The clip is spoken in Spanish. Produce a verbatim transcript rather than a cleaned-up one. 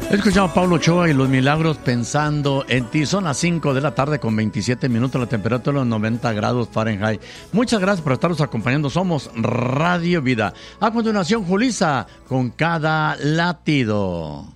Escuchamos a Pablo Ochoa y Los Milagros pensando en ti. Son las cinco de la tarde con veintisiete minutos, la temperatura de los noventa grados Fahrenheit. Muchas gracias por estarnos acompañando. Somos Radio Vida. A continuación, Julissa con Cada Latido.